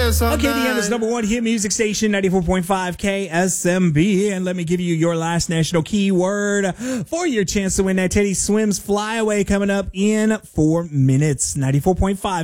Yes, all Okay, night. Indiana's number one hit music station, 94.5 KSMB. And let me give you your last national keyword for your chance to win that Teddy Swims Flyaway coming up in 4 minutes. 94.5